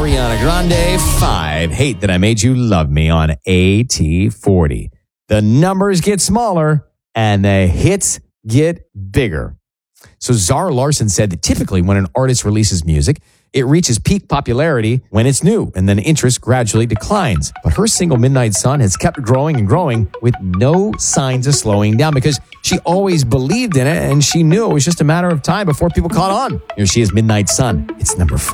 Ariana Grande, 5, Hate That I Made You Love Me on AT40. The numbers get smaller and the hits get bigger. So Zara Larsson said that typically when an artist releases music, it reaches peak popularity when it's new, and then interest gradually declines. But her single Midnight Sun has kept growing and growing with no signs of slowing down because she always believed in it and she knew it was just a matter of time before people caught on. Here she is, Midnight Sun. It's number 4.